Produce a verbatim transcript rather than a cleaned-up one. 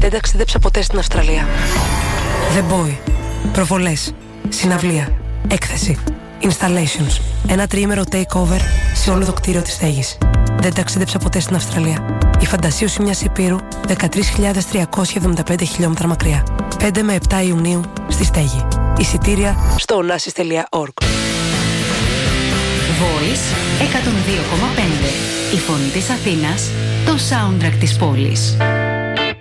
Δεν ταξίδεψα ποτέ στην Αυστραλία. The Boy. Προβολές. Συναυλία. Έκθεση. Installations. Ένα τριήμερο takeover σε όλο το κτίριο της στέγης. Δεν ταξίδεψα ποτέ στην Αυστραλία. Η φαντασίωση μιας υπήρου δεκατρείς χιλιάδες τριακόσια εβδομήντα πέντε χιλιόμετρα μακριά. πέντε με επτά Ιουνίου στη στέγη. Εισιτήρια στο onassis τελεία org. Voice εκατόν δύο κόμμα πέντε. Η φωνή της Αθήνας, το soundtrack της πόλης.